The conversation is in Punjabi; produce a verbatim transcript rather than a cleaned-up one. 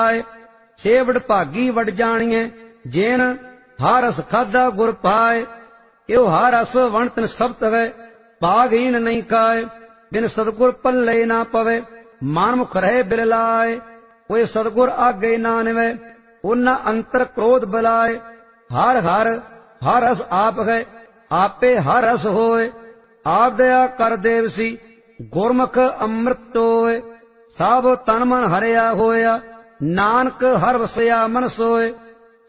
ਸੇਵੜ ਭਾਗੀ ਵਡ ਜਾਣੀਐ ਜੇਨ ਹਰ ਰਸ ਖਾਧਾ ਗੁਰ ਪਾਏ। ਇਹੋ ਹਰ ਰਸ ਵਣਤਨ ਸਭ ਤਵੈ ਭਾਗਹੀਣ ਨਹੀਂ ਖਾਏ। ਬਿਨ ਸਤਿਗੁਰ ਪੱਲੇ ਨਾ ਪਵੇ ਮਨ ਮੁਖ ਰਹੇ ਬਿਰਲਾਏ। ਕੋਈ ਸਤਿਗੁਰ ਆਗੇ ਨਾ ਨਿਵੈ ਉਹਨਾਂ ਅੰਤਰ ਕ੍ਰੋਧ ਬਲਾਏ। ਹਰ ਹਰ ਹਰ ਰਸ ਆਪ ਹੈ ਆਪੇ ਹਰ ਰਸ ਹੋਏ। ਆਪ ਦਇਆ ਕਰ ਦੇਵਸੀ ਗੁਰਮੁਖ ਅੰਮ੍ਰਿਤ ਟੋਏ। ਸਭ ਤਨ ਮਨ ਹਰਿਆ ਹੋਇਆ ਨਾਨਕ ਹਰ ਵਸਿਆ ਮਨ ਸੋਏ।